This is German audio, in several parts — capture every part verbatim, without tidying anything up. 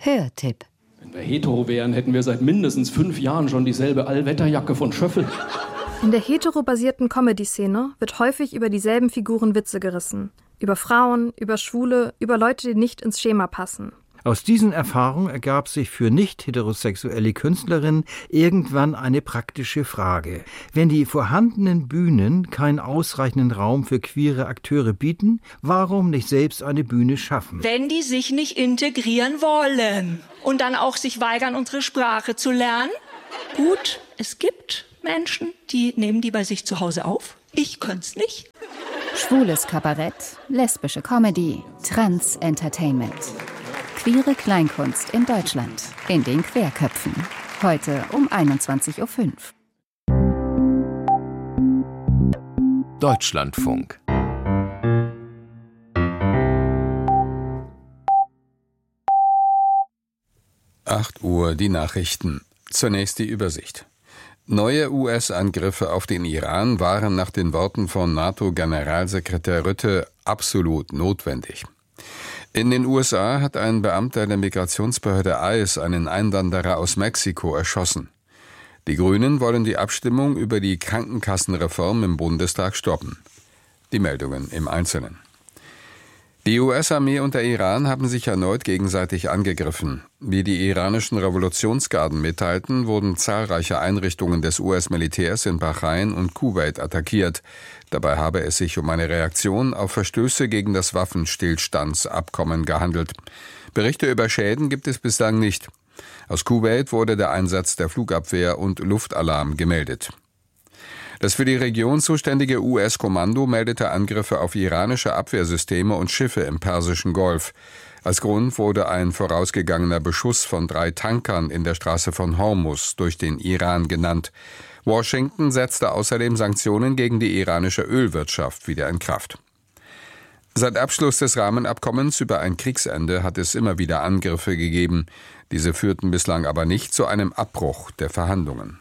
Hörtipp. Wenn wir hetero wären, hätten wir seit mindestens fünf Jahren schon dieselbe Allwetterjacke von Schöffel. In der hetero-basierten Comedy-Szene wird häufig über dieselben Figuren Witze gerissen. Über Frauen, über Schwule, über Leute, die nicht ins Schema passen. Aus diesen Erfahrungen ergab sich für nicht-heterosexuelle Künstlerinnen irgendwann eine praktische Frage. Wenn die vorhandenen Bühnen keinen ausreichenden Raum für queere Akteure bieten, warum nicht selbst eine Bühne schaffen? Wenn die sich nicht integrieren wollen und dann auch sich weigern, unsere Sprache zu lernen? Gut, es gibt Menschen, die nehmen die bei sich zu Hause auf. Ich könnte nicht. Schwules Kabarett, lesbische Comedy, Trans-Entertainment. Queere Kleinkunst in Deutschland. In den Querköpfen. Heute um einundzwanzig Uhr fünf. Deutschlandfunk. acht Uhr die Nachrichten. Zunächst die Übersicht. Neue U S-Angriffe auf den Iran waren nach den Worten von NATO-Generalsekretär Rutte absolut notwendig. In den U S A hat ein Beamter der Migrationsbehörde ICE einen Einwanderer aus Mexiko erschossen. Die Grünen wollen die Abstimmung über die Krankenkassenreform im Bundestag stoppen. Die Meldungen im Einzelnen. Die U S-Armee und der Iran haben sich erneut gegenseitig angegriffen. Wie die iranischen Revolutionsgarden mitteilten, wurden zahlreiche Einrichtungen des U S-Militärs in Bahrain und Kuwait attackiert. Dabei habe es sich um eine Reaktion auf Verstöße gegen das Waffenstillstandsabkommen gehandelt. Berichte über Schäden gibt es bislang nicht. Aus Kuwait wurde der Einsatz der Flugabwehr und Luftalarm gemeldet. Das für die Region zuständige U S-Kommando meldete Angriffe auf iranische Abwehrsysteme und Schiffe im Persischen Golf. Als Grund wurde ein vorausgegangener Beschuss von drei Tankern in der Straße von Hormuz durch den Iran genannt. Washington setzte außerdem Sanktionen gegen die iranische Ölwirtschaft wieder in Kraft. Seit Abschluss des Rahmenabkommens über ein Kriegsende hat es immer wieder Angriffe gegeben. Diese führten bislang aber nicht zu einem Abbruch der Verhandlungen.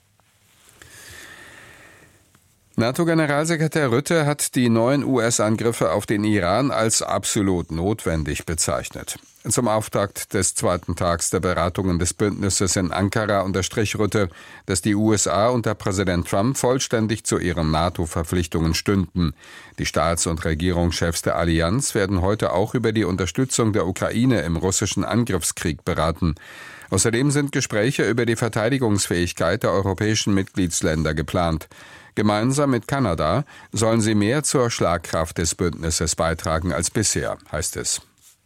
NATO-Generalsekretär Rutte hat die neuen U S-Angriffe auf den Iran als absolut notwendig bezeichnet. Zum Auftakt des zweiten Tags der Beratungen des Bündnisses in Ankara unterstrich Rutte, dass die U S A unter Präsident Trump vollständig zu ihren NATO-Verpflichtungen stünden. Die Staats- und Regierungschefs der Allianz werden heute auch über die Unterstützung der Ukraine im russischen Angriffskrieg beraten. Außerdem sind Gespräche über die Verteidigungsfähigkeit der europäischen Mitgliedsländer geplant. Gemeinsam mit Kanada sollen sie mehr zur Schlagkraft des Bündnisses beitragen als bisher, heißt es.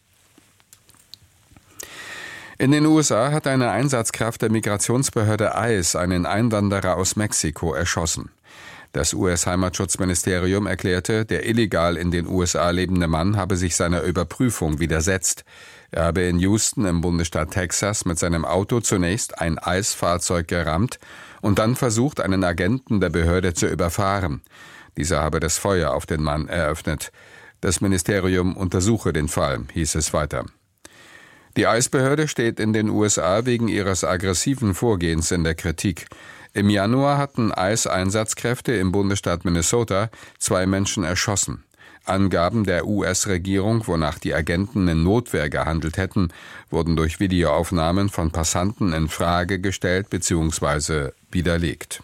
In den U S A hat eine Einsatzkraft der Migrationsbehörde ICE einen Einwanderer aus Mexiko erschossen. Das U S-Heimatschutzministerium erklärte, der illegal in den U S A lebende Mann habe sich seiner Überprüfung widersetzt. Er habe in Houston im Bundesstaat Texas mit seinem Auto zunächst ein ICE-Fahrzeug gerammt und dann versucht, einen Agenten der Behörde zu überfahren. Dieser habe das Feuer auf den Mann eröffnet. Das Ministerium untersuche den Fall, hieß es weiter. Die ICE-Behörde steht in den U S A wegen ihres aggressiven Vorgehens in der Kritik. Im Januar hatten ICE-Einsatzkräfte im Bundesstaat Minnesota zwei Menschen erschossen. Angaben der U S-Regierung, wonach die Agenten in Notwehr gehandelt hätten, wurden durch Videoaufnahmen von Passanten in Frage gestellt bzw. widerlegt.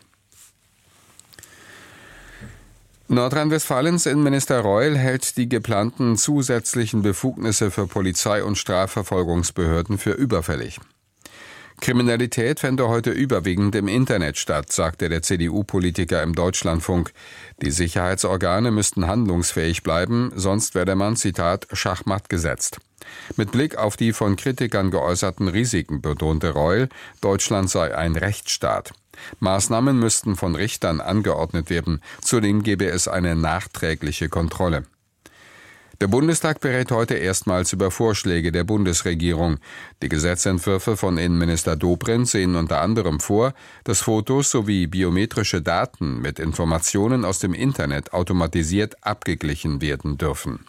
Nordrhein-Westfalens Innenminister Reul hält die geplanten zusätzlichen Befugnisse für Polizei und Strafverfolgungsbehörden für überfällig. Kriminalität fände heute überwiegend im Internet statt, sagte der C D U-Politiker im Deutschlandfunk. Die Sicherheitsorgane müssten handlungsfähig bleiben, sonst werde man, Zitat, Schachmatt gesetzt. Mit Blick auf die von Kritikern geäußerten Risiken betonte Reul, Deutschland sei ein Rechtsstaat. Maßnahmen müssten von Richtern angeordnet werden, zudem gebe es eine nachträgliche Kontrolle. Der Bundestag berät heute erstmals über Vorschläge der Bundesregierung. Die Gesetzentwürfe von Innenminister Dobrindt sehen unter anderem vor, dass Fotos sowie biometrische Daten mit Informationen aus dem Internet automatisiert abgeglichen werden dürfen.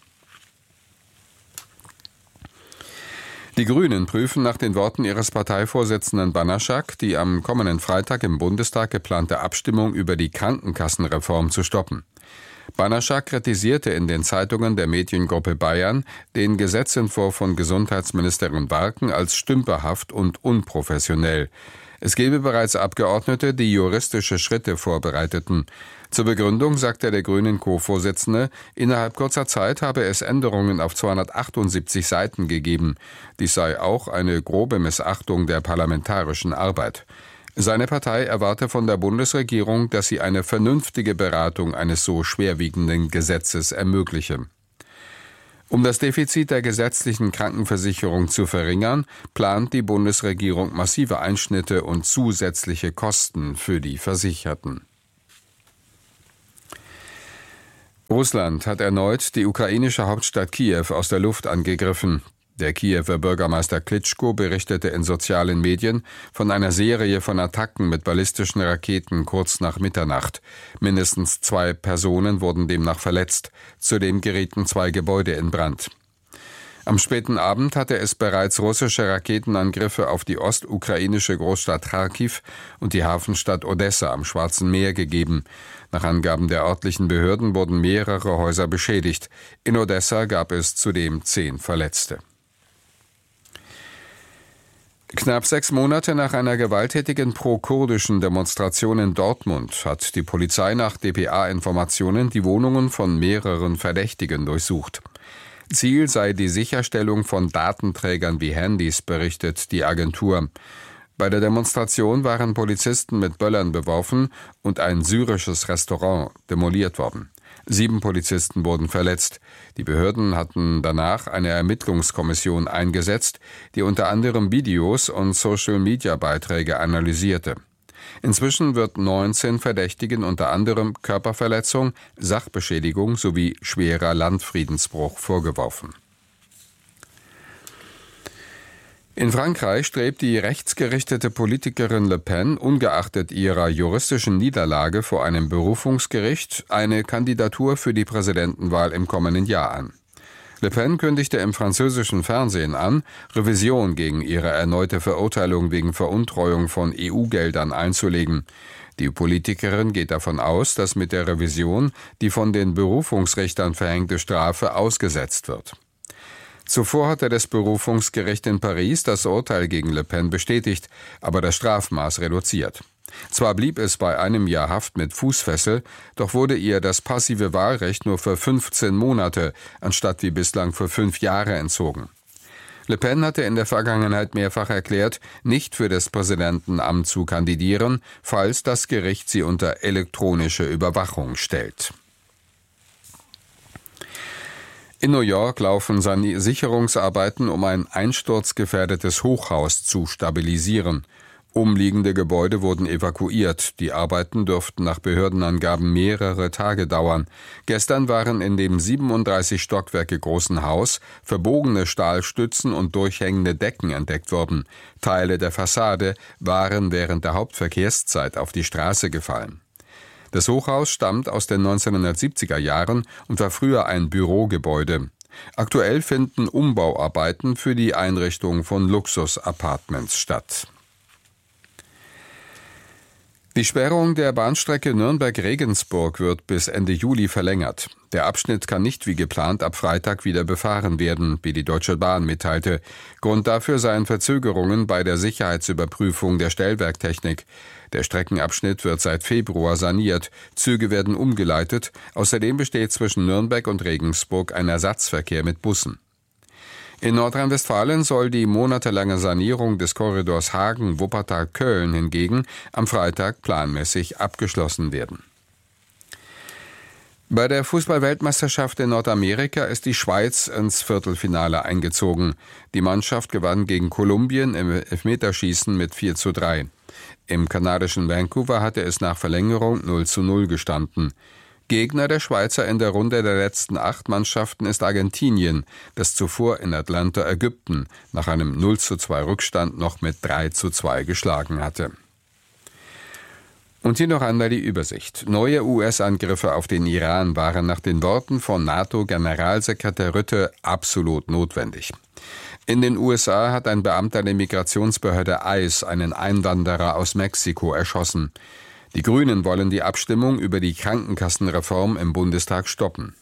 Die Grünen prüfen nach den Worten ihres Parteivorsitzenden Banaschak, die am kommenden Freitag im Bundestag geplante Abstimmung über die Krankenkassenreform zu stoppen. Banaschak kritisierte in den Zeitungen der Mediengruppe Bayern den Gesetzentwurf von Gesundheitsministerin Warken als stümperhaft und unprofessionell. Es gebe bereits Abgeordnete, die juristische Schritte vorbereiteten. Zur Begründung sagte der Grünen Co-Vorsitzende, innerhalb kurzer Zeit habe es Änderungen auf zweihundertachtundsiebzig Seiten gegeben. Dies sei auch eine grobe Missachtung der parlamentarischen Arbeit. Seine Partei erwarte von der Bundesregierung, dass sie eine vernünftige Beratung eines so schwerwiegenden Gesetzes ermögliche. Um das Defizit der gesetzlichen Krankenversicherung zu verringern, plant die Bundesregierung massive Einschnitte und zusätzliche Kosten für die Versicherten. Russland hat erneut die ukrainische Hauptstadt Kiew aus der Luft angegriffen. Der Kiewer Bürgermeister Klitschko berichtete in sozialen Medien von einer Serie von Attacken mit ballistischen Raketen kurz nach Mitternacht. Mindestens zwei Personen wurden demnach verletzt. Zudem gerieten zwei Gebäude in Brand. Am späten Abend hatte es bereits russische Raketenangriffe auf die ostukrainische Großstadt Charkiw und die Hafenstadt Odessa am Schwarzen Meer gegeben. Nach Angaben der örtlichen Behörden wurden mehrere Häuser beschädigt. In Odessa gab es zudem zehn Verletzte. Knapp sechs Monate nach einer gewalttätigen pro-kurdischen Demonstration in Dortmund hat die Polizei nach D P A-Informationen die Wohnungen von mehreren Verdächtigen durchsucht. Ziel sei die Sicherstellung von Datenträgern wie Handys, berichtet die Agentur. Bei der Demonstration waren Polizisten mit Böllern beworfen und ein syrisches Restaurant demoliert worden. Sieben Polizisten wurden verletzt. Die Behörden hatten danach eine Ermittlungskommission eingesetzt, die unter anderem Videos und Social-Media-Beiträge analysierte. Inzwischen wird neunzehn Verdächtigen unter anderem Körperverletzung, Sachbeschädigung sowie schwerer Landfriedensbruch vorgeworfen. In Frankreich strebt die rechtsgerichtete Politikerin Le Pen ungeachtet ihrer juristischen Niederlage vor einem Berufungsgericht eine Kandidatur für die Präsidentenwahl im kommenden Jahr an. Le Pen kündigte im französischen Fernsehen an, Revision gegen ihre erneute Verurteilung wegen Veruntreuung von E U-Geldern einzulegen. Die Politikerin geht davon aus, dass mit der Revision die von den Berufungsrichtern verhängte Strafe ausgesetzt wird. Zuvor hatte das Berufungsgericht in Paris das Urteil gegen Le Pen bestätigt, aber das Strafmaß reduziert. Zwar blieb es bei einem Jahr Haft mit Fußfessel, doch wurde ihr das passive Wahlrecht nur für fünfzehn Monate anstatt wie bislang für fünf Jahre entzogen. Le Pen hatte in der Vergangenheit mehrfach erklärt, nicht für das Präsidentenamt zu kandidieren, falls das Gericht sie unter elektronische Überwachung stellt. In New York laufen Sicherungsarbeiten, um ein einsturzgefährdetes Hochhaus zu stabilisieren. Umliegende Gebäude wurden evakuiert. Die Arbeiten dürften nach Behördenangaben mehrere Tage dauern. Gestern waren in dem siebenunddreißig Stockwerke großen Haus verbogene Stahlstützen und durchhängende Decken entdeckt worden. Teile der Fassade waren während der Hauptverkehrszeit auf die Straße gefallen. Das Hochhaus stammt aus den neunzehnhundertsiebziger Jahren und war früher ein Bürogebäude. Aktuell finden Umbauarbeiten für die Einrichtung von Luxus-Apartments statt. Die Sperrung der Bahnstrecke Nürnberg-Regensburg wird bis Ende Juli verlängert. Der Abschnitt kann nicht wie geplant ab Freitag wieder befahren werden, wie die Deutsche Bahn mitteilte. Grund dafür seien Verzögerungen bei der Sicherheitsüberprüfung der Stellwerktechnik. Der Streckenabschnitt wird seit Februar saniert, Züge werden umgeleitet, außerdem besteht zwischen Nürnberg und Regensburg ein Ersatzverkehr mit Bussen. In Nordrhein-Westfalen soll die monatelange Sanierung des Korridors Hagen-Wuppertal-Köln hingegen am Freitag planmäßig abgeschlossen werden. Bei der Fußball-Weltmeisterschaft in Nordamerika ist die Schweiz ins Viertelfinale eingezogen. Die Mannschaft gewann gegen Kolumbien im Elfmeterschießen mit vier zu drei. Im kanadischen Vancouver hatte es nach Verlängerung null zu null gestanden. Gegner der Schweizer in der Runde der letzten acht Mannschaften ist Argentinien, das zuvor in Atlanta Ägypten nach einem null zu zwei Rückstand noch mit drei zu zwei geschlagen hatte. Und hier noch einmal die Übersicht. Neue U S-Angriffe auf den Iran waren nach den Worten von NATO-Generalsekretär Rutte absolut notwendig. In den U S A hat ein Beamter der Migrationsbehörde I C E einen Einwanderer aus Mexiko erschossen. Die Grünen wollen die Abstimmung über die Krankenkassenreform im Bundestag stoppen.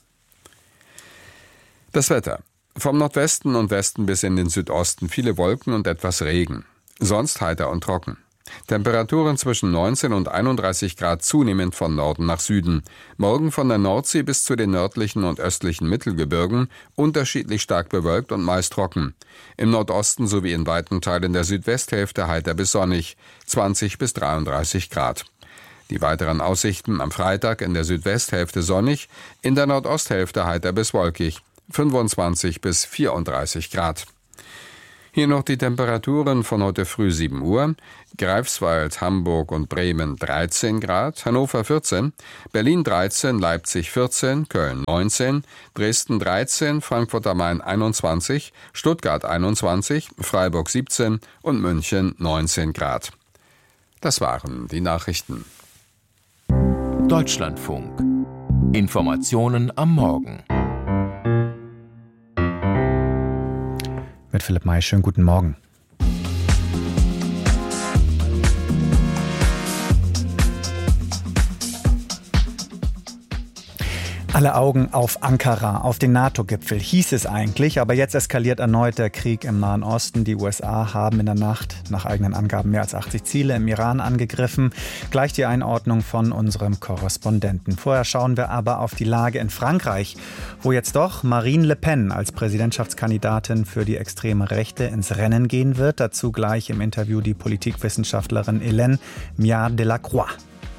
Das Wetter. Vom Nordwesten und Westen bis in den Südosten viele Wolken und etwas Regen. Sonst heiter und trocken. Temperaturen zwischen neunzehn und einunddreißig Grad, zunehmend von Norden nach Süden. Morgen von der Nordsee bis zu den nördlichen und östlichen Mittelgebirgen unterschiedlich stark bewölkt und meist trocken. Im Nordosten sowie in weiten Teilen der Südwesthälfte heiter bis sonnig, zwanzig bis dreiunddreißig Grad. Die weiteren Aussichten: am Freitag in der Südwesthälfte sonnig, in der Nordosthälfte heiter bis wolkig, fünfundzwanzig bis vierunddreißig Grad. Hier noch die Temperaturen von heute früh sieben Uhr. Greifswald, Hamburg und Bremen dreizehn Grad, Hannover vierzehn, Berlin dreizehn, Leipzig vierzehn, Köln neunzehn, Dresden dreizehn, Frankfurt am Main einundzwanzig, Stuttgart einundzwanzig, Freiburg siebzehn und München neunzehn Grad. Das waren die Nachrichten. Deutschlandfunk. Informationen am Morgen. Mit Philipp May, schönen guten Morgen. Alle Augen auf Ankara, auf den NATO-Gipfel, hieß es eigentlich. Aber jetzt eskaliert erneut der Krieg im Nahen Osten. Die U S A haben in der Nacht nach eigenen Angaben mehr als achtzig Ziele im Iran angegriffen. Gleich die Einordnung von unserem Korrespondenten. Vorher schauen wir aber auf die Lage in Frankreich, wo jetzt doch Marine Le Pen als Präsidentschaftskandidatin für die extreme Rechte ins Rennen gehen wird. Dazu gleich im Interview die Politikwissenschaftlerin Hélène Miard-Delacroix.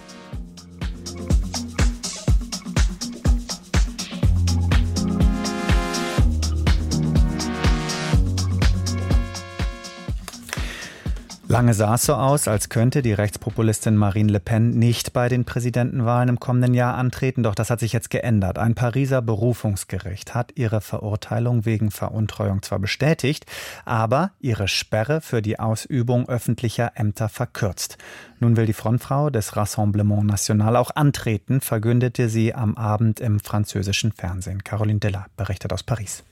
Lange sah es so aus, als könnte die Rechtspopulistin Marine Le Pen nicht bei den Präsidentenwahlen im kommenden Jahr antreten. Doch das hat sich jetzt geändert. Ein Pariser Berufungsgericht hat ihre Verurteilung wegen Veruntreuung zwar bestätigt, aber ihre Sperre für die Ausübung öffentlicher Ämter verkürzt. Nun will die Frontfrau des Rassemblement National auch antreten, verkündete sie am Abend im französischen Fernsehen. Caroline Della berichtet aus Paris.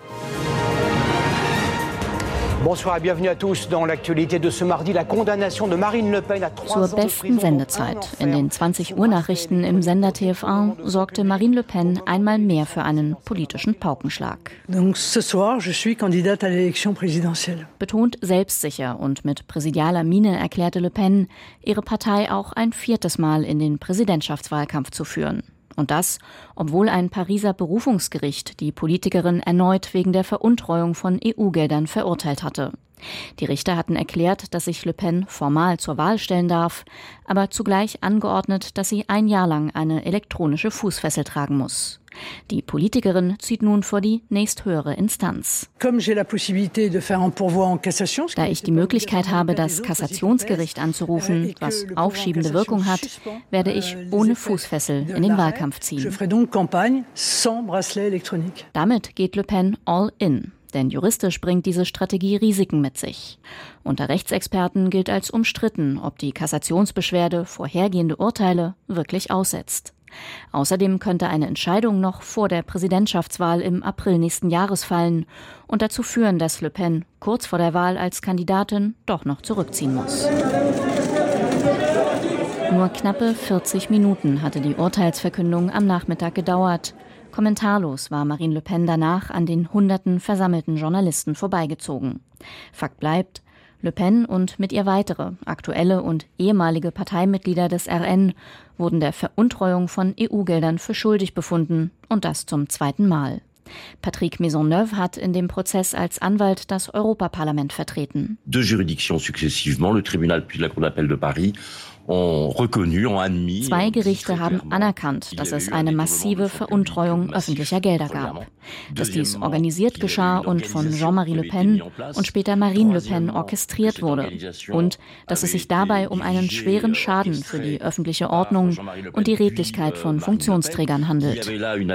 Bonsoir et bienvenue à tous dans l'actualité de ce mardi, la condamnation de Marine Le Pen à trois ans de prison. Zur besten Sendezeit. In den zwanzig Uhr Nachrichten im Sender T F eins sorgte Marine Le Pen einmal mehr für einen politischen Paukenschlag. Donc ce soir, je suis candidate à l'élection présidentielle. Betont selbstsicher und mit präsidialer Miene erklärte Le Pen, ihre Partei auch ein viertes Mal in den Präsidentschaftswahlkampf zu führen. Und das, obwohl ein Pariser Berufungsgericht die Politikerin erneut wegen der Veruntreuung von E U-Geldern verurteilt hatte. Die Richter hatten erklärt, dass sich Le Pen formal zur Wahl stellen darf, aber zugleich angeordnet, dass sie ein Jahr lang eine elektronische Fußfessel tragen muss. Die Politikerin zieht nun vor die nächsthöhere Instanz. Da ich die Möglichkeit habe, das Kassationsgericht anzurufen, was aufschiebende Wirkung hat, werde ich ohne Fußfessel in den Wahlkampf ziehen. Damit geht Le Pen all in. Denn juristisch bringt diese Strategie Risiken mit sich. Unter Rechtsexperten gilt als umstritten, ob die Kassationsbeschwerde vorhergehende Urteile wirklich aussetzt. Außerdem könnte eine Entscheidung noch vor der Präsidentschaftswahl im April nächsten Jahres fallen und dazu führen, dass Le Pen kurz vor der Wahl als Kandidatin doch noch zurückziehen muss. Nur knappe vierzig Minuten hatte die Urteilsverkündung am Nachmittag gedauert. Kommentarlos war Marine Le Pen danach an den hunderten versammelten Journalisten vorbeigezogen. Fakt bleibt, Le Pen und mit ihr weitere, aktuelle und ehemalige Parteimitglieder des R N wurden der Veruntreuung von E U-Geldern für schuldig befunden und das zum zweiten Mal. Patrick Maisonneuve hat in dem Prozess als Anwalt das Europaparlament vertreten. Deux juridictions successivement, le tribunal puis la Cour d'appel de Paris. Zwei Gerichte haben anerkannt, dass es eine massive Veruntreuung öffentlicher Gelder gab. Dass dies organisiert geschah und von Jean-Marie Le Pen und später Marine Le Pen orchestriert wurde. Und dass es sich dabei um einen schweren Schaden für die öffentliche Ordnung und die Redlichkeit von Funktionsträgern handelt,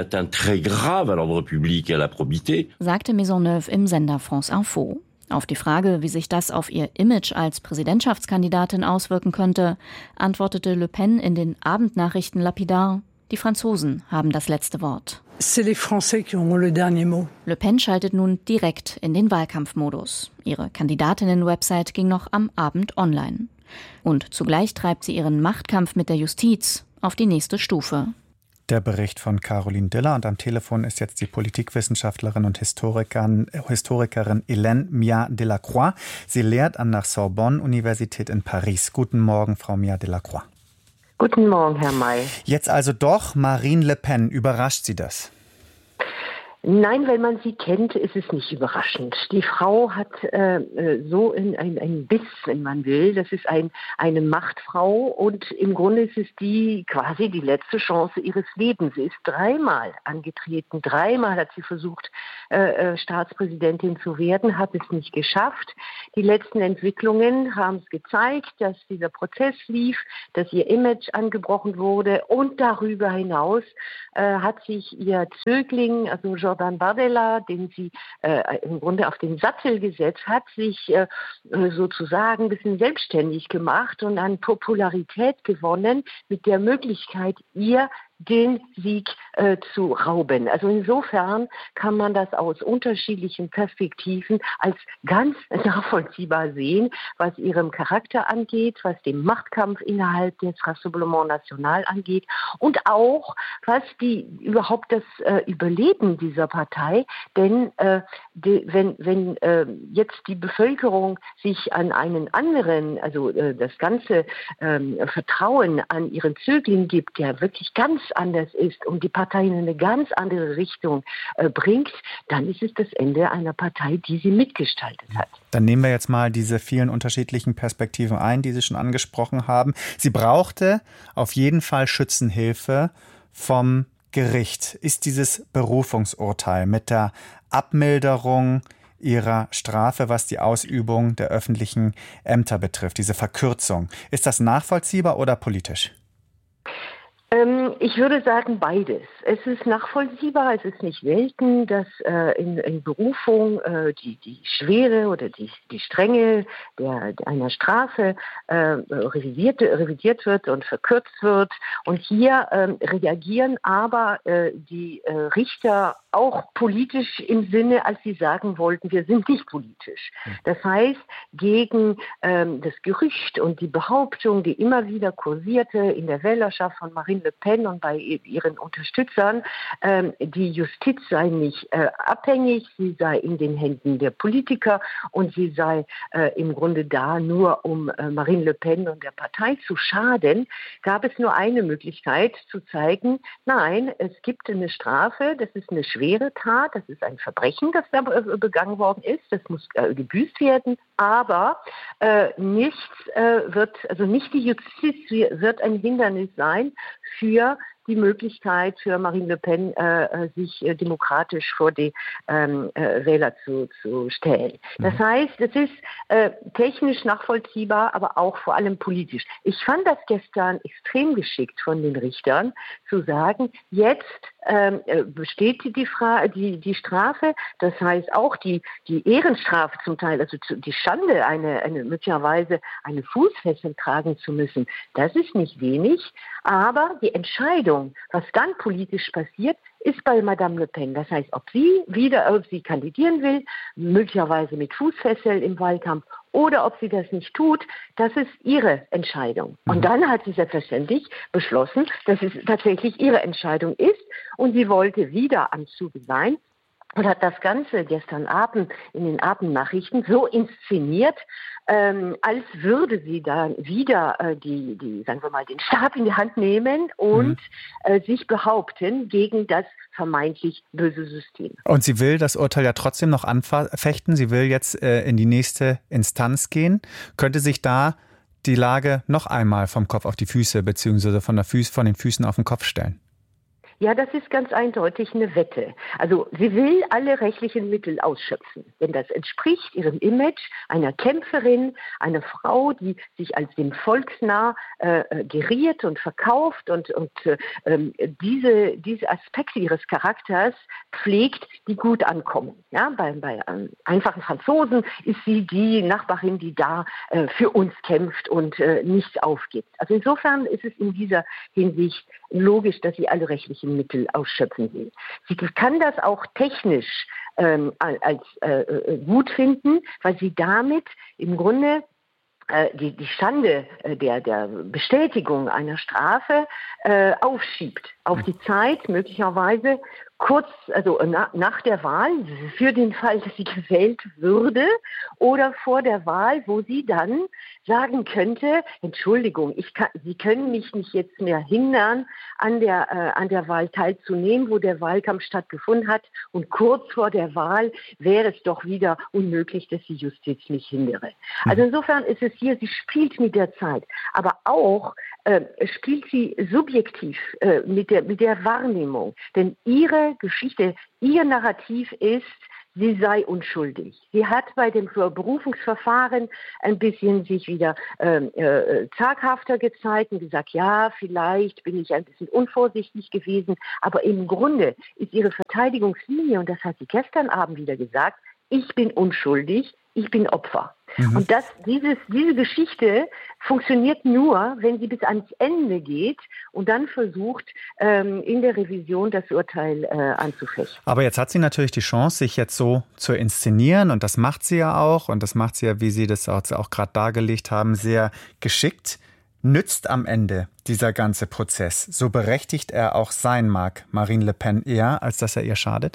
sagte Maisonneuve im Sender France Info. Auf die Frage, wie sich das auf ihr Image als Präsidentschaftskandidatin auswirken könnte, antwortete Le Pen in den Abendnachrichten lapidar: Die Franzosen haben das letzte Wort. Le Pen schaltet nun direkt in den Wahlkampfmodus. Ihre Kandidatinnen-Website ging noch am Abend online. Und zugleich treibt sie ihren Machtkampf mit der Justiz auf die nächste Stufe. Der Bericht von Caroline Diller, und am Telefon ist jetzt die Politikwissenschaftlerin und Historikerin, Historikerin Hélène Miat-Delacroix. Sie lehrt an der Sorbonne-Universität in Paris. Guten Morgen, Frau Miat-Delacroix. Guten Morgen, Herr May. Jetzt also doch Marine Le Pen. Überrascht Sie das? Nein, wenn man sie kennt, ist es nicht überraschend. Die Frau hat äh, so ein, ein, ein Biss, wenn man will. Das ist ein, eine Machtfrau und im Grunde ist es die quasi die letzte Chance ihres Lebens. Sie ist dreimal angetreten, dreimal hat sie versucht, äh, Staatspräsidentin zu werden, hat es nicht geschafft. Die letzten Entwicklungen haben es gezeigt, dass dieser Prozess lief, dass ihr Image angebrochen wurde und darüber hinaus äh, hat sich ihr Zögling, also Jordan Bardella, den sie äh, im Grunde auf den Sattel gesetzt hat, sich äh, sozusagen ein bisschen selbstständig gemacht und an Popularität gewonnen mit der Möglichkeit, ihr den Sieg äh, zu rauben. Also insofern kann man das aus unterschiedlichen Perspektiven als ganz nachvollziehbar sehen, was ihrem Charakter angeht, was den Machtkampf innerhalb des Rassemblement National angeht und auch, was die überhaupt das äh, Überleben dieser Partei, denn äh, die, wenn, wenn äh, jetzt die Bevölkerung sich an einen anderen, also äh, das ganze äh, Vertrauen an ihren Zögling gibt, der wirklich ganz anders ist und die Partei in eine ganz andere Richtung äh, bringt, dann ist es das Ende einer Partei, die sie mitgestaltet hat. Dann nehmen wir jetzt mal diese vielen unterschiedlichen Perspektiven ein, die Sie schon angesprochen haben. Sie brauchte auf jeden Fall Schützenhilfe vom Gericht. Ist dieses Berufungsurteil mit der Abmilderung ihrer Strafe, was die Ausübung der öffentlichen Ämter betrifft, diese Verkürzung, ist das nachvollziehbar oder politisch? Ähm, ich würde sagen beides. Es ist nachvollziehbar, es ist nicht selten, dass äh, in, in Berufung äh, die, die Schwere oder die, die Strenge der, der einer Strafe äh, revidiert, revidiert wird und verkürzt wird. Und hier äh, reagieren aber äh, die äh, Richter auch politisch im Sinne, als sie sagen wollten, wir sind nicht politisch. Das heißt, gegen ähm, das Gerücht und die Behauptung, die immer wieder kursierte in der Wählerschaft von Marine Le Pen und bei ihren Unterstützern, ähm, die Justiz sei nicht äh, abhängig, sie sei in den Händen der Politiker und sie sei äh, im Grunde da nur, um äh, Marine Le Pen und der Partei zu schaden, gab es nur eine Möglichkeit zu zeigen, nein, es gibt eine Strafe, das ist eine schwere Tat, das ist ein Verbrechen, das da begangen worden ist, das muss äh, gebüßt werden, aber äh, nichts äh, wird, also nicht die Justiz wird ein Hindernis sein für die Möglichkeit für Marine Le Pen, äh, sich äh, demokratisch vor die ähm, äh, Wähler zu, zu stellen. Das heißt, es ist äh, technisch nachvollziehbar, aber auch vor allem politisch. Ich fand das gestern extrem geschickt von den Richtern, zu sagen, jetzt ähm, besteht die, Fra- die, die Strafe, das heißt auch die, die Ehrenstrafe zum Teil, also die Schande, eine, eine möglicherweise eine Fußfessel tragen zu müssen, das ist nicht wenig, aber die Entscheidung, was dann politisch passiert, ist bei Madame Le Pen. Das heißt, ob sie wieder, ob sie kandidieren will, möglicherweise mit Fußfessel im Wahlkampf, oder ob sie das nicht tut, das ist ihre Entscheidung. Und dann hat sie selbstverständlich beschlossen, dass es tatsächlich ihre Entscheidung ist und sie wollte wieder am Zuge sein und hat das Ganze gestern Abend in den Abendnachrichten so inszeniert, ähm, als würde sie dann wieder äh, die, die, sagen wir mal, den Stab in die Hand nehmen und mhm. äh, sich behaupten gegen das vermeintlich böse System. Und sie will das Urteil ja trotzdem noch anfechten. Sie will jetzt äh, in die nächste Instanz gehen. Könnte sich da die Lage noch einmal vom Kopf auf die Füße beziehungsweise von, der Füß, von den Füßen auf den Kopf stellen? Ja, das ist ganz eindeutig eine Wette. Also sie will alle rechtlichen Mittel ausschöpfen. Wenn das entspricht ihrem Image einer Kämpferin, einer Frau, die sich als dem Volksnah äh, geriert und verkauft und, und äh, diese, diese Aspekte ihres Charakters pflegt, die gut ankommen. Ja, bei, bei ähm, einfachen Franzosen ist sie die Nachbarin, die da äh, für uns kämpft und äh, nichts aufgibt. Also insofern ist es in dieser Hinsicht logisch, dass sie alle rechtlichen Mittel ausschöpfen will. Sie kann das auch technisch ähm, als äh, gut finden, weil sie damit im Grunde Die, die Schande der, der Bestätigung einer Strafe äh, aufschiebt auf die Zeit, möglicherweise kurz, also na, nach der Wahl, für den Fall, dass sie gewählt würde, oder vor der Wahl, wo sie dann sagen könnte, Entschuldigung, ich kann, Sie können mich nicht jetzt mehr hindern, an der, äh, an der Wahl teilzunehmen, wo der Wahlkampf stattgefunden hat, und kurz vor der Wahl wäre es doch wieder unmöglich, dass die Justiz mich hindere. Also insofern ist es hier, sie spielt mit der Zeit, aber auch äh, spielt sie subjektiv äh, mit der, mit der Wahrnehmung, denn ihre Geschichte, ihr Narrativ ist, sie sei unschuldig. Sie hat bei dem Berufungsverfahren ein bisschen sich wieder äh, äh, zaghafter gezeigt und gesagt, ja, vielleicht bin ich ein bisschen unvorsichtig gewesen, aber im Grunde ist ihre Verteidigungslinie, und das hat sie gestern Abend wieder gesagt, ich bin unschuldig, ich bin Opfer. Mhm. Und das, dieses, diese Geschichte funktioniert nur, wenn sie bis ans Ende geht und dann versucht, ähm, in der Revision das Urteil äh, anzufechten. Aber jetzt hat sie natürlich die Chance, sich jetzt so zu inszenieren, und das macht sie ja auch, und das macht sie ja, wie Sie das auch, auch gerade dargelegt haben, sehr geschickt. Nützt am Ende dieser ganze Prozess, so berechtigt er auch sein mag, Marine Le Pen eher, als dass er ihr schadet?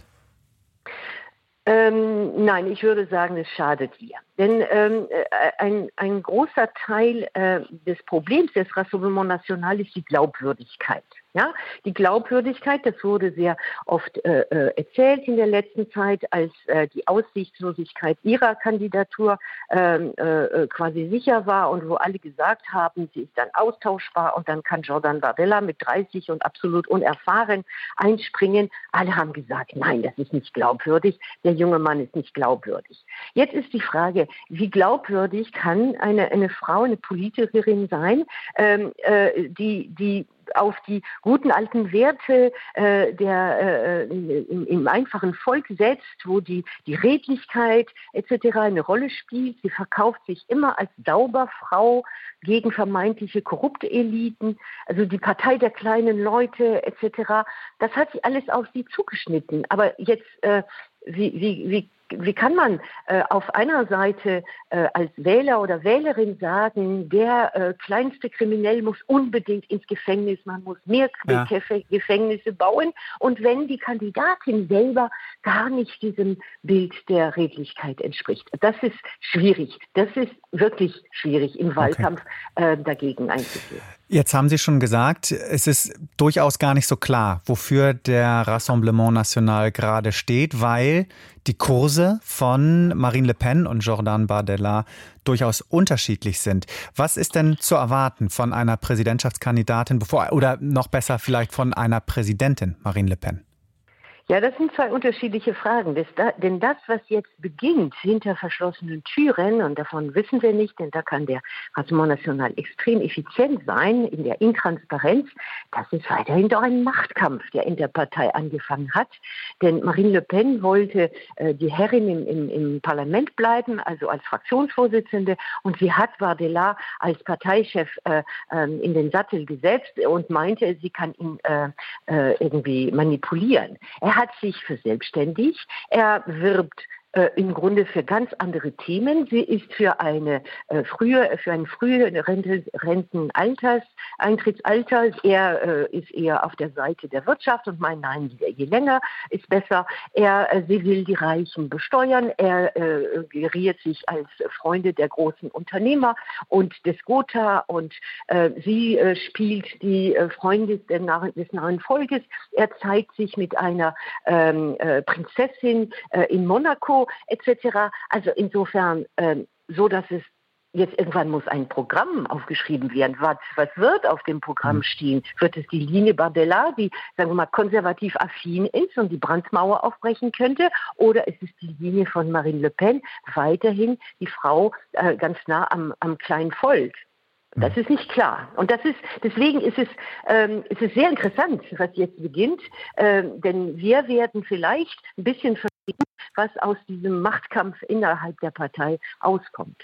Ähm, nein, ich würde sagen, es schadet ihr. Denn ähm, ein, ein großer Teil äh, des Problems des Rassemblement National ist die Glaubwürdigkeit. Ja? Die Glaubwürdigkeit, das wurde sehr oft äh, erzählt in der letzten Zeit, als äh, die Aussichtslosigkeit ihrer Kandidatur äh, äh, quasi sicher war und wo alle gesagt haben, sie ist dann austauschbar und dann kann Jordan Bardella mit dreißig und absolut unerfahren einspringen. Alle haben gesagt, nein, das ist nicht glaubwürdig, der junge Mann ist nicht glaubwürdig. Jetzt ist die Frage, wie glaubwürdig kann eine, eine Frau, eine Politikerin sein, ähm, äh, die, die auf die guten alten Werte äh, der, äh, im, im einfachen Volk setzt, wo die, die Redlichkeit et cetera eine Rolle spielt. Sie verkauft sich immer als Sauberfrau gegen vermeintliche korrupte Eliten, also die Partei der kleinen Leute et cetera. Das hat sie alles auf sie zugeschnitten. Aber jetzt, äh, wie, wie, wie Wie kann man äh, auf einer Seite äh, als Wähler oder Wählerin sagen, der äh, kleinste Kriminell muss unbedingt ins Gefängnis, man muss mehr ja. Gefängnisse bauen, und wenn die Kandidatin selber gar nicht diesem Bild der Redlichkeit entspricht. Das ist schwierig. Das ist wirklich schwierig, im Wahlkampf okay. äh, dagegen einzugehen. Jetzt haben Sie schon gesagt, es ist durchaus gar nicht so klar, wofür der Rassemblement National gerade steht, weil die Kurse von Marine Le Pen und Jordan Bardella durchaus unterschiedlich sind. Was ist denn zu erwarten von einer Präsidentschaftskandidatin, bevor, oder noch besser vielleicht von einer Präsidentin, Marine Le Pen? Ja, das sind zwei unterschiedliche Fragen. Das, da, denn das, was jetzt beginnt hinter verschlossenen Türen, und davon wissen wir nicht, denn da kann der Rassemblement National extrem effizient sein in der Intransparenz, das ist weiterhin doch ein Machtkampf, der in der Partei angefangen hat. Denn Marine Le Pen wollte äh, die Herrin im, im, im Parlament bleiben, also als Fraktionsvorsitzende, und sie hat Bardella als Parteichef äh, äh, in den Sattel gesetzt und meinte, sie kann ihn äh, äh, irgendwie manipulieren. Er hat sich verselbstständigt, er wirbt äh, im Grunde für ganz andere Themen. Sie ist für eine äh, frühe, für ein frühes Rentenalters, Eintrittsalter. Er äh, ist eher auf der Seite der Wirtschaft und meint, nein, je, je länger ist besser. Er, äh, sie will die Reichen besteuern. Er äh, geriert sich als Freunde der großen Unternehmer und des Gotha, und äh, sie äh, spielt die äh, Freunde des nahen, des nahen Volkes. Er zeigt sich mit einer ähm, äh, Prinzessin äh, in Monaco et cetera. Also insofern ähm, so, dass es jetzt irgendwann muss ein Programm aufgeschrieben werden. Was, was wird auf dem Programm stehen? Wird es die Linie Bardella, die, sagen wir mal, konservativ affin ist und die Brandmauer aufbrechen könnte? Oder ist es die Linie von Marine Le Pen, weiterhin die Frau äh, ganz nah am, am kleinen Volk? Das ist nicht klar. Und das ist, deswegen ist es, ähm, es ist sehr interessant, was jetzt beginnt, ähm, denn wir werden vielleicht ein bisschen verstehen, was aus diesem Machtkampf innerhalb der Partei auskommt.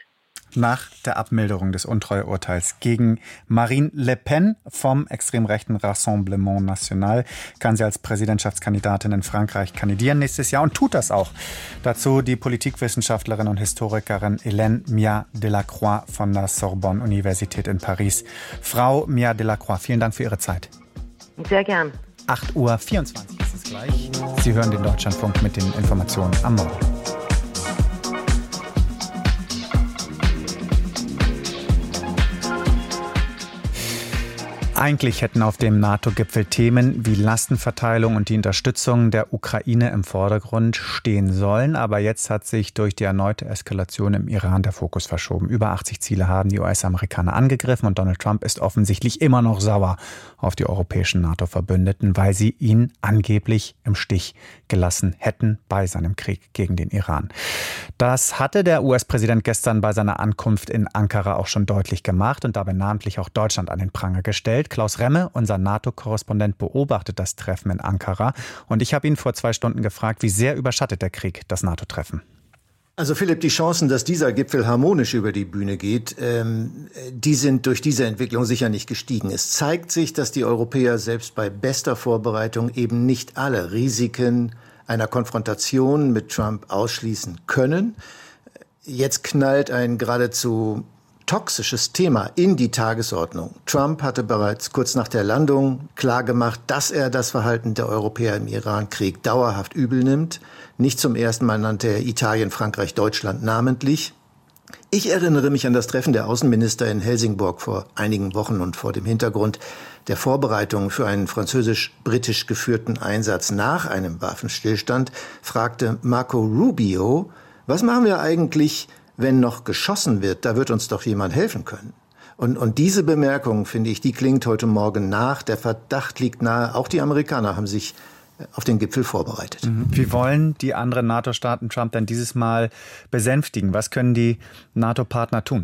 Nach der Abmilderung des Untreuurteils gegen Marine Le Pen vom extrem rechten Rassemblement National kann sie als Präsidentschaftskandidatin in Frankreich kandidieren nächstes Jahr und tut das auch. Dazu die Politikwissenschaftlerin und Historikerin Hélène Mia Delacroix von der Sorbonne-Universität in Paris. Frau Mia Delacroix, vielen Dank für Ihre Zeit. Sehr gern. acht Uhr vierundzwanzig ist es gleich. Sie hören den Deutschlandfunk mit den Informationen am Morgen. Eigentlich hätten auf dem NATO-Gipfel Themen wie Lastenverteilung und die Unterstützung der Ukraine im Vordergrund stehen sollen. Aber jetzt hat sich durch die erneute Eskalation im Iran der Fokus verschoben. Über achtzig Ziele haben die U S-Amerikaner angegriffen und Donald Trump ist offensichtlich immer noch sauer auf die europäischen NATO-Verbündeten, weil sie ihn angeblich im Stich gelassen hätten bei seinem Krieg gegen den Iran. Das hatte der U S-Präsident gestern bei seiner Ankunft in Ankara auch schon deutlich gemacht und dabei namentlich auch Deutschland an den Pranger gestellt. Klaus Remme, unser NATO-Korrespondent, beobachtet das Treffen in Ankara. Und ich habe ihn vor zwei Stunden gefragt, wie sehr überschattet der Krieg das NATO-Treffen? Also Philipp, die Chancen, dass dieser Gipfel harmonisch über die Bühne geht, ähm, die sind durch diese Entwicklung sicher nicht gestiegen. Es zeigt sich, dass die Europäer selbst bei bester Vorbereitung eben nicht alle Risiken einer Konfrontation mit Trump ausschließen können. Jetzt knallt ein geradezu toxisches Thema in die Tagesordnung. Trump hatte bereits kurz nach der Landung klargemacht, dass er das Verhalten der Europäer im Irankrieg dauerhaft übel nimmt. Nicht zum ersten Mal nannte er Italien, Frankreich, Deutschland namentlich. Ich erinnere mich an das Treffen der Außenminister in Helsingborg vor einigen Wochen und vor dem Hintergrund der Vorbereitungen für einen französisch-britisch geführten Einsatz nach einem Waffenstillstand, fragte Marco Rubio, was machen wir eigentlich, wenn noch geschossen wird, da wird uns doch jemand helfen können. Und, und diese Bemerkung, finde ich, die klingt heute Morgen nach. Der Verdacht liegt nahe, auch die Amerikaner haben sich auf den Gipfel vorbereitet. Wie wollen die anderen NATO-Staaten Trump denn dieses Mal besänftigen? Was können die NATO-Partner tun?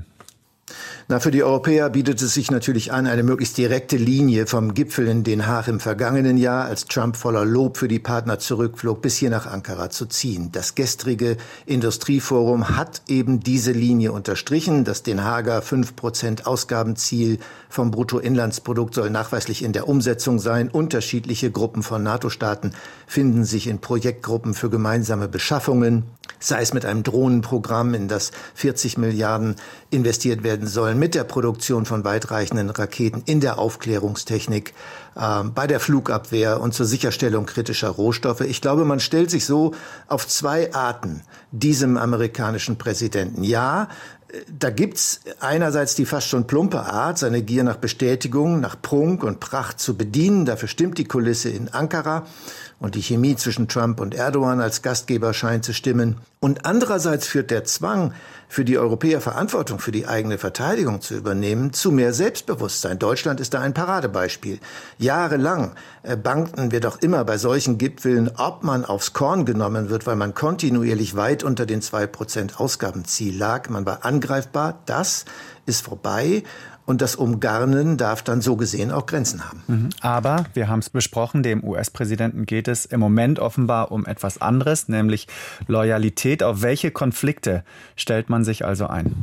Na, für die Europäer bietet es sich natürlich an, eine möglichst direkte Linie vom Gipfel in Den Haag im vergangenen Jahr, als Trump voller Lob für die Partner zurückflog, bis hier nach Ankara zu ziehen. Das gestrige Industrieforum hat eben diese Linie unterstrichen. Das Den Haager fünf Prozent Ausgabenziel vom Bruttoinlandsprodukt soll nachweislich in der Umsetzung sein. Unterschiedliche Gruppen von NATO-Staaten finden sich in Projektgruppen für gemeinsame Beschaffungen, sei es mit einem Drohnenprogramm, in das vierzig Milliarden investiert werden sollen, mit der Produktion von weitreichenden Raketen, in der Aufklärungstechnik, äh, bei der Flugabwehr und zur Sicherstellung kritischer Rohstoffe. Ich glaube, man stellt sich so auf zwei Arten diesem amerikanischen Präsidenten. Ja, da gibt's einerseits die fast schon plumpe Art, seine Gier nach Bestätigung, nach Prunk und Pracht zu bedienen. Dafür stimmt die Kulisse in Ankara. Und die Chemie zwischen Trump und Erdogan als Gastgeber scheint zu stimmen. Und andererseits führt der Zwang, für die Europäer Verantwortung für die eigene Verteidigung zu übernehmen, zu mehr Selbstbewusstsein. Deutschland ist da ein Paradebeispiel. Jahrelang äh, bangten wir doch immer bei solchen Gipfeln, ob man aufs Korn genommen wird, weil man kontinuierlich weit unter den zwei Prozent Ausgabenziel lag. Man war angreifbar. Das ist vorbei. Und das Umgarnen darf dann so gesehen auch Grenzen haben. Aber, wir haben es besprochen, dem U S-Präsidenten geht es im Moment offenbar um etwas anderes, nämlich Loyalität. Auf welche Konflikte stellt man sich also ein?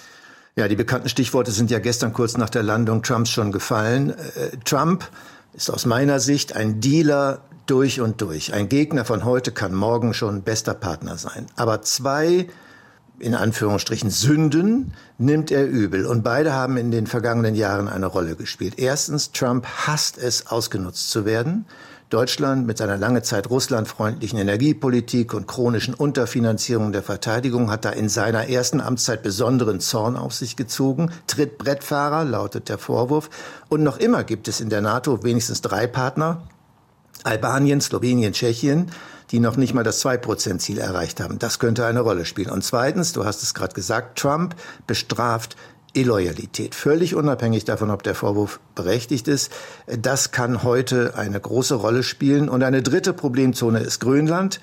Ja, die bekannten Stichworte sind ja gestern kurz nach der Landung Trumps schon gefallen. Äh, Trump ist aus meiner Sicht ein Dealer durch und durch. Ein Gegner von heute kann morgen schon bester Partner sein. Aber zwei in Anführungsstrichen Sünden nimmt er übel. Und beide haben in den vergangenen Jahren eine Rolle gespielt. Erstens, Trump hasst es, ausgenutzt zu werden. Deutschland mit seiner lange Zeit russlandfreundlichen Energiepolitik und chronischen Unterfinanzierung der Verteidigung hat da in seiner ersten Amtszeit besonderen Zorn auf sich gezogen. Trittbrettfahrer lautet der Vorwurf. Und noch immer gibt es in der NATO wenigstens drei Partner, Albanien, Slowenien, Tschechien, die noch nicht mal das zwei Prozent Ziel erreicht haben. Das könnte eine Rolle spielen. Und zweitens, du hast es gerade gesagt, Trump bestraft Illoyalität. Völlig unabhängig davon, ob der Vorwurf berechtigt ist. Das kann heute eine große Rolle spielen. Und eine dritte Problemzone ist Grönland.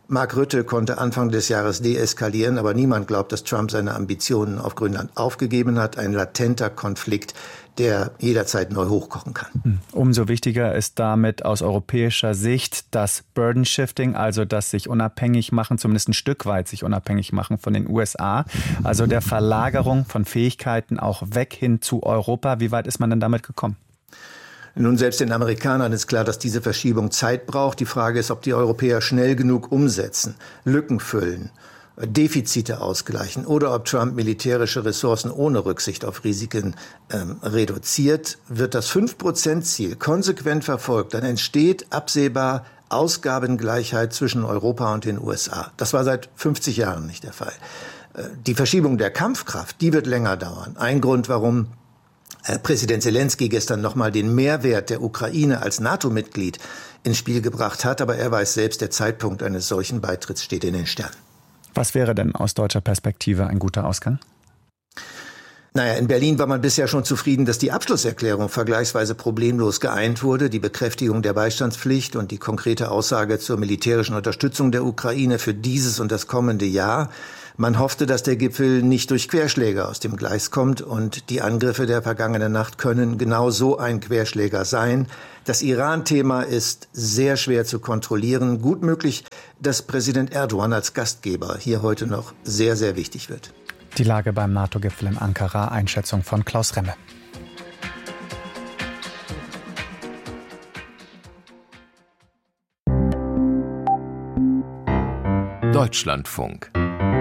Mark Rutte konnte Anfang des Jahres deeskalieren, aber niemand glaubt, dass Trump seine Ambitionen auf Grönland aufgegeben hat. Ein latenter Konflikt, der jederzeit neu hochkochen kann. Umso wichtiger ist damit aus europäischer Sicht das Burden Shifting, also das sich unabhängig machen, zumindest ein Stück weit sich unabhängig machen von den U S A, also der Verlagerung von Fähigkeiten auch weg hin zu Europa. Wie weit ist man denn damit gekommen? Nun, selbst den Amerikanern ist klar, dass diese Verschiebung Zeit braucht. Die Frage ist, ob die Europäer schnell genug umsetzen, Lücken füllen, Defizite ausgleichen oder ob Trump militärische Ressourcen ohne Rücksicht auf Risiken ähm, reduziert. Wird das fünf Prozent Ziel konsequent verfolgt, dann entsteht absehbar Ausgabengleichheit zwischen Europa und den U S A. Das war seit fünfzig Jahren nicht der Fall. Äh, die Verschiebung der Kampfkraft, die wird länger dauern. Ein Grund, warum äh, Präsident Zelensky gestern nochmal den Mehrwert der Ukraine als NATO-Mitglied ins Spiel gebracht hat. Aber er weiß selbst, der Zeitpunkt eines solchen Beitritts steht in den Sternen. Was wäre denn aus deutscher Perspektive ein guter Ausgang? Naja, in Berlin war man bisher schon zufrieden, dass die Abschlusserklärung vergleichsweise problemlos geeint wurde. Die Bekräftigung der Beistandspflicht und die konkrete Aussage zur militärischen Unterstützung der Ukraine für dieses und das kommende Jahr. Man hoffte, dass der Gipfel nicht durch Querschläger aus dem Gleis kommt, und die Angriffe der vergangenen Nacht können genau so ein Querschläger sein. Das Iran-Thema ist sehr schwer zu kontrollieren. Gut möglich, dass Präsident Erdogan als Gastgeber hier heute noch sehr, sehr wichtig wird. Die Lage beim NATO-Gipfel in Ankara, Einschätzung von Klaus Remme. Deutschlandfunk.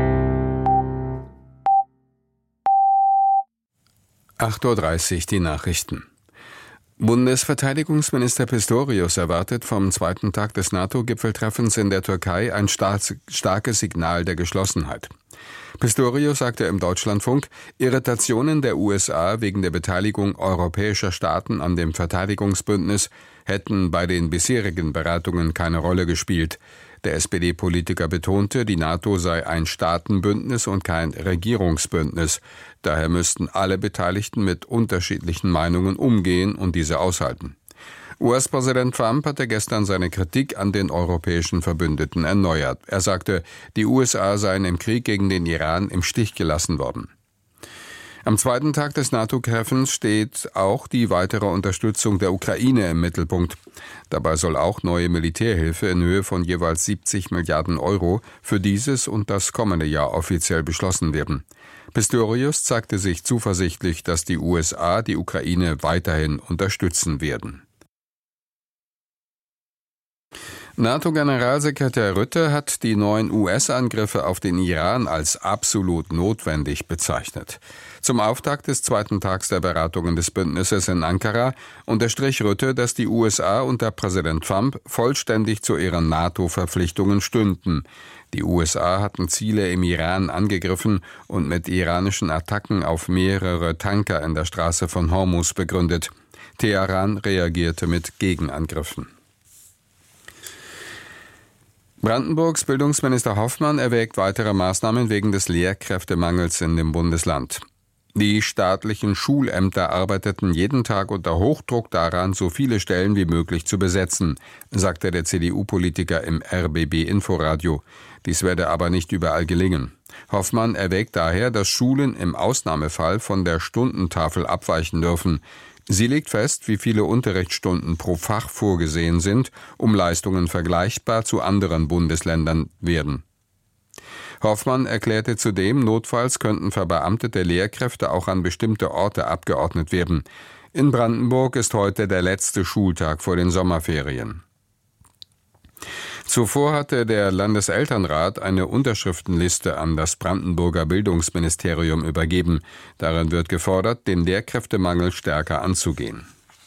acht Uhr dreißig, die Nachrichten. Bundesverteidigungsminister Pistorius erwartet vom zweiten Tag des NATO-Gipfeltreffens in der Türkei ein starkes Signal der Geschlossenheit. Pistorius sagte im Deutschlandfunk, Irritationen der U S A wegen der Beteiligung europäischer Staaten an dem Verteidigungsbündnis hätten bei den bisherigen Beratungen keine Rolle gespielt. Der S P D-Politiker betonte, die NATO sei ein Staatenbündnis und kein Regierungsbündnis. Daher müssten alle Beteiligten mit unterschiedlichen Meinungen umgehen und diese aushalten. U S-Präsident Trump hatte gestern seine Kritik an den europäischen Verbündeten erneuert. Er sagte, die U S A seien im Krieg gegen den Iran im Stich gelassen worden. Am zweiten Tag des NATO-Treffens steht auch die weitere Unterstützung der Ukraine im Mittelpunkt. Dabei soll auch neue Militärhilfe in Höhe von jeweils siebzig Milliarden Euro für dieses und das kommende Jahr offiziell beschlossen werden. Pistorius zeigte sich zuversichtlich, dass die U S A die Ukraine weiterhin unterstützen werden. NATO-Generalsekretär Rutte hat die neuen U S-Angriffe auf den Iran als absolut notwendig bezeichnet. Zum Auftakt des zweiten Tags der Beratungen des Bündnisses in Ankara unterstrich Rutte, dass die U S A unter Präsident Trump vollständig zu ihren NATO-Verpflichtungen stünden. Die U S A hatten Ziele im Iran angegriffen und mit iranischen Attacken auf mehrere Tanker in der Straße von Hormuz begründet. Teheran reagierte mit Gegenangriffen. Brandenburgs Bildungsminister Hoffmann erwägt weitere Maßnahmen wegen des Lehrkräftemangels in dem Bundesland. Die staatlichen Schulämter arbeiteten jeden Tag unter Hochdruck daran, so viele Stellen wie möglich zu besetzen, sagte der C D U-Politiker im R B B-Inforadio. Dies werde aber nicht überall gelingen. Hoffmann erwägt daher, dass Schulen im Ausnahmefall von der Stundentafel abweichen dürfen. Sie legt fest, wie viele Unterrichtsstunden pro Fach vorgesehen sind, um Leistungen vergleichbar zu anderen Bundesländern werden. Hoffmann erklärte zudem, notfalls könnten verbeamtete Lehrkräfte auch an bestimmte Orte abgeordnet werden. In Brandenburg ist heute der letzte Schultag vor den Sommerferien. Zuvor hatte der Landeselternrat eine Unterschriftenliste an das Brandenburger Bildungsministerium übergeben. Darin wird gefordert, den Lehrkräftemangel stärker anzugehen.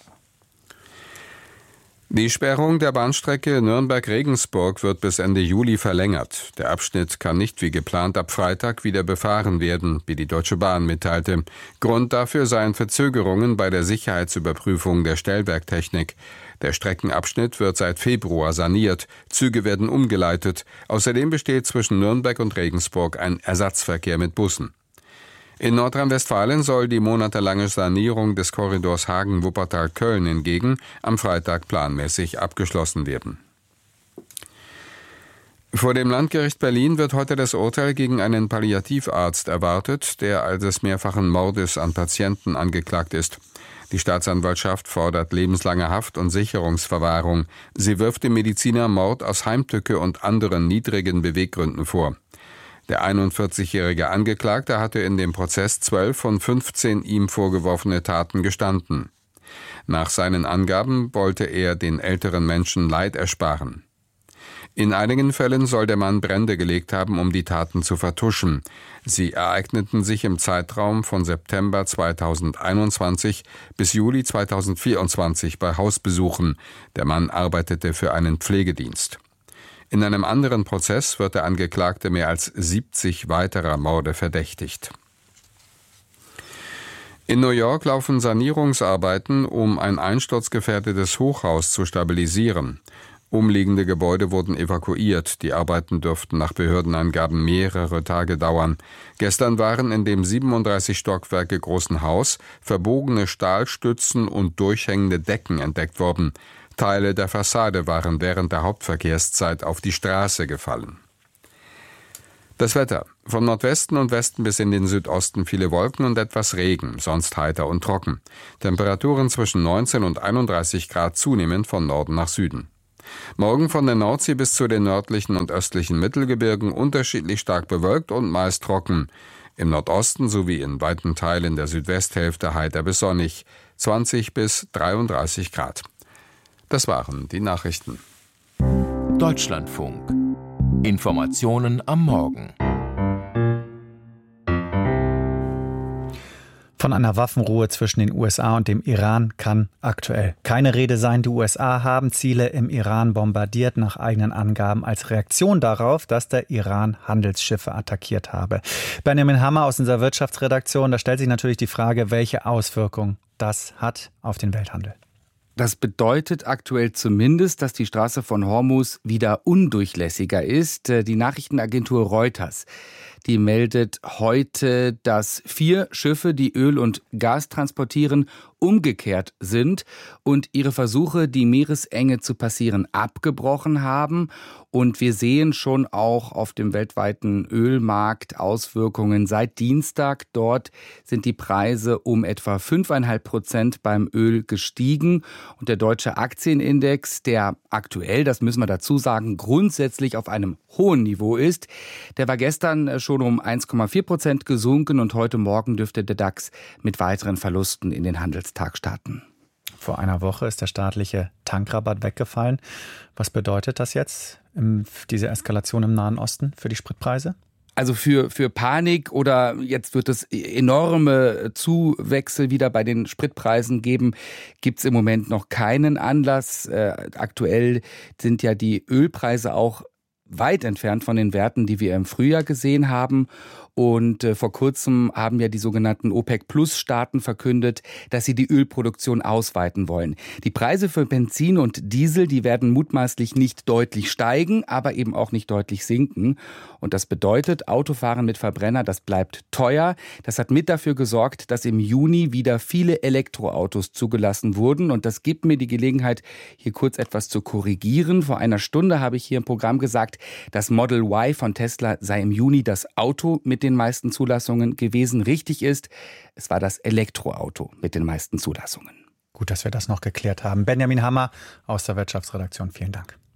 Die Sperrung der Bahnstrecke Nürnberg-Regensburg wird bis Ende Juli verlängert. Der Abschnitt kann nicht wie geplant ab Freitag wieder befahren werden, wie die Deutsche Bahn mitteilte. Grund dafür seien Verzögerungen bei der Sicherheitsüberprüfung der Stellwerktechnik. Der Streckenabschnitt wird seit Februar saniert, Züge werden umgeleitet. Außerdem besteht zwischen Nürnberg und Regensburg ein Ersatzverkehr mit Bussen. In Nordrhein-Westfalen soll die monatelange Sanierung des Korridors Hagen-Wuppertal-Köln hingegen am Freitag planmäßig abgeschlossen werden. Vor dem Landgericht Berlin wird heute das Urteil gegen einen Palliativarzt erwartet, der als des mehrfachen Mordes an Patienten angeklagt ist. Die Staatsanwaltschaft fordert lebenslange Haft und Sicherungsverwahrung. Sie wirft dem Mediziner Mord aus Heimtücke und anderen niedrigen Beweggründen vor. Der einundvierzigjährige Angeklagte hatte in dem Prozess zwölf von fünfzehn ihm vorgeworfene Taten gestanden. Nach seinen Angaben wollte er den älteren Menschen Leid ersparen. In einigen Fällen soll der Mann Brände gelegt haben, um die Taten zu vertuschen. Sie ereigneten sich im Zeitraum von September zweitausendeinundzwanzig bis Juli zweitausendvierundzwanzig bei Hausbesuchen. Der Mann arbeitete für einen Pflegedienst. In einem anderen Prozess wird der Angeklagte mehr als siebzig weiterer Morde verdächtigt. In New York laufen Sanierungsarbeiten, um ein einsturzgefährdetes Hochhaus zu stabilisieren. Umliegende Gebäude wurden evakuiert. Die Arbeiten dürften nach Behördenangaben mehrere Tage dauern. Gestern waren in dem siebenunddreißig Stockwerke großen Haus verbogene Stahlstützen und durchhängende Decken entdeckt worden. Teile der Fassade waren während der Hauptverkehrszeit auf die Straße gefallen. Das Wetter. Vom Nordwesten und Westen bis in den Südosten viele Wolken und etwas Regen, sonst heiter und trocken. Temperaturen zwischen neunzehn und einunddreißig Grad, zunehmend von Norden nach Süden. Morgen von der Nordsee bis zu den nördlichen und östlichen Mittelgebirgen unterschiedlich stark bewölkt und meist trocken. Im Nordosten sowie in weiten Teilen der Südwesthälfte heiter bis sonnig, zwanzig bis dreiunddreißig Grad. Das waren die Nachrichten. Deutschlandfunk. Informationen am Morgen. Von einer Waffenruhe zwischen den U S A und dem Iran kann aktuell keine Rede sein. Die U S A haben Ziele im Iran bombardiert, nach eigenen Angaben als Reaktion darauf, dass der Iran Handelsschiffe attackiert habe. Benjamin Hammer aus unserer Wirtschaftsredaktion, da stellt sich natürlich die Frage, welche Auswirkungen das hat auf den Welthandel. Das bedeutet aktuell zumindest, dass die Straße von Hormuz wieder undurchlässiger ist. Die Nachrichtenagentur Reuters, die meldet heute, dass vier Schiffe, die Öl und Gas transportieren, umgekehrt sind und ihre Versuche, die Meeresenge zu passieren, abgebrochen haben. Und wir sehen schon auch auf dem weltweiten Ölmarkt Auswirkungen. Seit Dienstag dort sind die Preise um etwa fünf Komma fünf Prozent beim Öl gestiegen. Und der deutsche Aktienindex, der aktuell, das müssen wir dazu sagen, grundsätzlich auf einem hohen Niveau ist, der war gestern schon um eins Komma vier Prozent gesunken und heute Morgen dürfte der DAX mit weiteren Verlusten in den Handelstag starten. Vor einer Woche ist der staatliche Tankrabatt weggefallen. Was bedeutet das jetzt, diese Eskalation im Nahen Osten für die Spritpreise? Also für, für Panik oder jetzt wird es enorme Zuwächse wieder bei den Spritpreisen geben, gibt es im Moment noch keinen Anlass. Äh, aktuell sind ja die Ölpreise auch weit entfernt von den Werten, die wir im Frühjahr gesehen haben. Und äh, vor kurzem haben ja die sogenannten OPEC-Plus-Staaten verkündet, dass sie die Ölproduktion ausweiten wollen. Die Preise für Benzin und Diesel, die werden mutmaßlich nicht deutlich steigen, aber eben auch nicht deutlich sinken. Und das bedeutet, Autofahren mit Verbrenner, das bleibt teuer. Das hat mit dafür gesorgt, dass im Juni wieder viele Elektroautos zugelassen wurden. Und das gibt mir die Gelegenheit, hier kurz etwas zu korrigieren. Vor einer Stunde habe ich hier im Programm gesagt, das Model Y von Tesla sei im Juni das Auto mit den meisten Zulassungen gewesen. Richtig ist, es war das Elektroauto mit den meisten Zulassungen. Gut, dass wir das noch geklärt haben. Benjamin Hammer aus der Wirtschaftsredaktion, vielen Dank.